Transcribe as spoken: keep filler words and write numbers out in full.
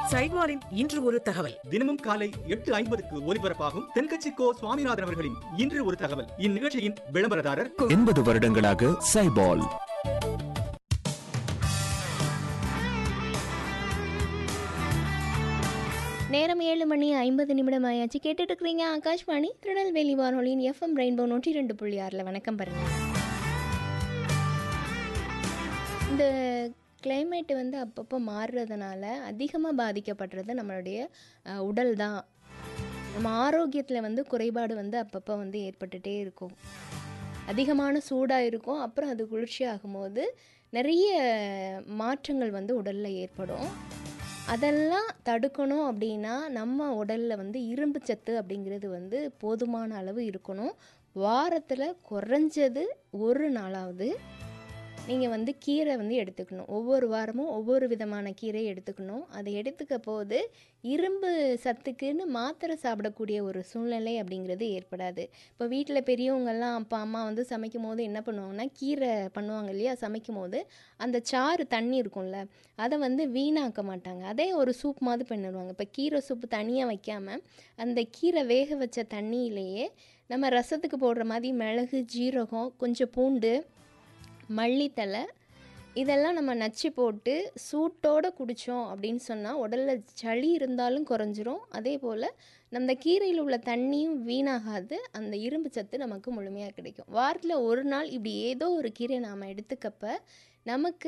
சைவாலின் இன்று ஒரு தகவல். தினமும் காலை எட்டு ஐம்பதுக்கு ஒலிபரப்பாகும் தென்கட்சி கோ சுவாமிநாதன் அவர்களின் இன்று ஒரு தகவல். இந்நிகழ்ச்சியின் விளம்பரதாரர் எண்பது வருடங்களாக சைபால். நேரம் ஏழு மணி ஐம்பது நிமிடம் ஆயாச்சு. கேட்டுட்டு இருக்கிறீங்க ஆகாஷ்வாணி திருநெல்வேலி வானொலியின் எஃப்எம் ரெயின்போ நூற்றி ரெண்டு புள்ளி ஆறில். வணக்கம் பாருங்க. இந்த கிளைமேட்டு வந்து அப்பப்போ மாறுறதுனால அதிகமாக பாதிக்கப்படுறது நம்மளுடைய அஹ், உடல் தான். நம்ம ஆரோக்கியத்தில் வந்து குறைபாடு வந்து அப்பப்போ வந்து ஏற்பட்டுகிட்டே இருக்கும். அதிகமான சூடாக இருக்கும், அப்புறம் அது குளிர்ச்சி ஆகும்போது நிறைய மாற்றங்கள் வந்து உடலில் ஏற்படும். அதெல்லாம் தடுக்கணும் அப்படின்னா நம்ம உடலில் வந்து இரும்பு சத்து அப்படிங்கிறது வந்து போதுமான அளவு இருக்கணும். வாரத்தில் குறைஞ்சது ஒரு நாளாவது நீங்கள் வந்து கீரை வந்து எடுத்துக்கணும். ஒவ்வொரு வாரமும் ஒவ்வொரு விதமான கீரை எடுத்துக்கணும். அதை எடுத்துக்க போது இரும்பு சத்துக்குன்னு மாத்திரை சாப்பிடக்கூடிய ஒரு சூழ்நிலை அப்படிங்கிறது ஏற்படாது. இப்போ வீட்டில் பெரியவங்கெல்லாம் அப்பா அம்மா வந்து சமைக்கும் போது என்ன பண்ணுவாங்கன்னா, கீரை பண்ணுவாங்க இல்லையா, சமைக்கும் போது அந்த சாறு தண்ணி இருக்கும்ல, அதை வந்து வீணாக்க மாட்டாங்க. அதே ஒரு சூப் மாதிரி பண்ணிடுவாங்க. இப்போ கீரை சூப்பு தனியாக வைக்காமல் அந்த கீரை வேக வச்ச தண்ணியிலேயே நம்ம ரசத்துக்கு போடுற மாதிரி மிளகு, ஜீரகம், கொஞ்சம் பூண்டு, மல்லித்தலை இதெல்லாம் நம்ம நச்சு போட்டு சூட்டோடு குடித்தோம் அப்படின்னு சொன்னால் உடலில் சளி இருந்தாலும் குறைஞ்சிரும். அதே போல் நம்ம கீரையில் உள்ள தண்ணியும் வீணாகாது, அந்த இரும்பு சத்து நமக்கு முழுமையாக கிடைக்கும். வாரத்தில் ஒரு நாள் இப்படி ஏதோ ஒரு கீரை நாம் எடுத்துக்கப்ப நமக்கு